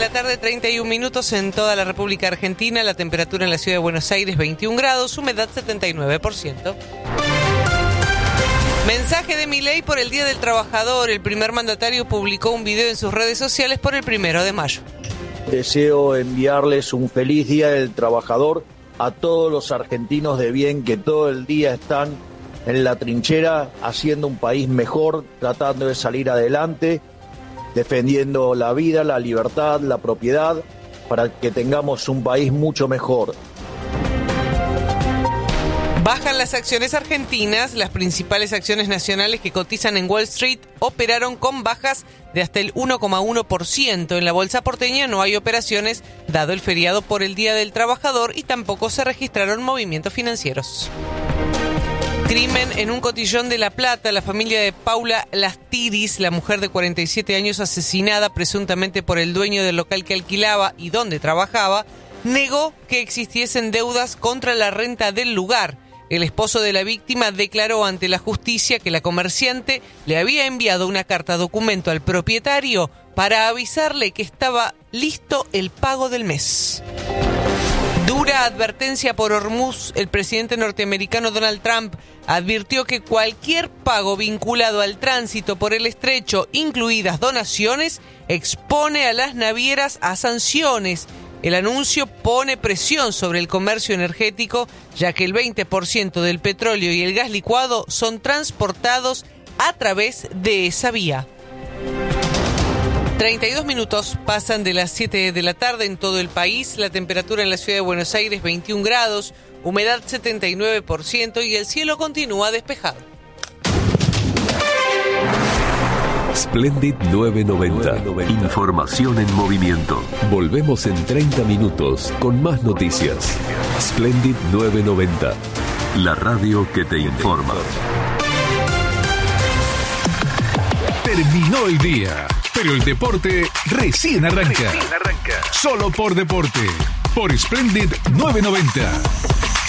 tarde, 31 minutos en toda la República Argentina. La temperatura en la ciudad de Buenos Aires, 21 grados, humedad 79%. Mensaje de Milei por el Día del Trabajador. El primer mandatario publicó un video en sus redes sociales por el 1 de mayo. Deseo enviarles un feliz Día del Trabajador a todos los argentinos de bien que todo el día están en la trinchera haciendo un país mejor, tratando de salir adelante, defendiendo la vida, la libertad, la propiedad, para que tengamos un país mucho mejor. Bajan las acciones argentinas. Las principales acciones nacionales que cotizan en Wall Street operaron con bajas de hasta el 1,1%. En la bolsa porteña no hay operaciones, dado el feriado por el Día del Trabajador, y tampoco se registraron movimientos financieros. Crimen en un cotillón de La Plata. La familia de Paula Lastiris, la mujer de 47 años asesinada presuntamente por el dueño del local que alquilaba y donde trabajaba, negó que existiesen deudas contra la renta del lugar. El esposo de la víctima declaró ante la justicia que la comerciante le había enviado una carta documento al propietario para avisarle que estaba listo el pago del mes. Dura advertencia por Hormuz. El presidente norteamericano Donald Trump advirtió que cualquier pago vinculado al tránsito por el estrecho, incluidas donaciones, expone a las navieras a sanciones. El anuncio pone presión sobre el comercio energético, ya que el 20% del petróleo y el gas licuado son transportados a través de esa vía. 32 minutos pasan de las 7 de la tarde en todo el país. La temperatura en la ciudad de Buenos Aires, 21 grados, humedad 79% y el cielo continúa despejado. Splendid 990. Información en movimiento. Volvemos en 30 minutos con más noticias. Splendid 990. La radio que te informa. Terminó el día, pero el deporte recién arranca. Solo por Deporte. Por Splendid 990.